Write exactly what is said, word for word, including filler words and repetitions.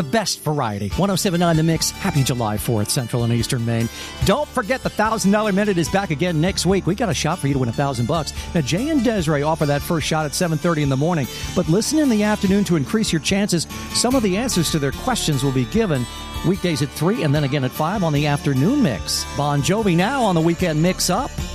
the best variety. one oh seven point nine The Mix. Happy July fourth, Central and Eastern Maine. Don't forget the one thousand dollars Minute is back again next week. We got a shot for you to win one thousand bucks. Now, Jay and Desiree offer that first shot at seven thirty in the morning. But listen in the afternoon to increase your chances. Some of the answers to their questions will be given weekdays at three and then again at five on the afternoon mix. Bon Jovi now on the weekend mix up.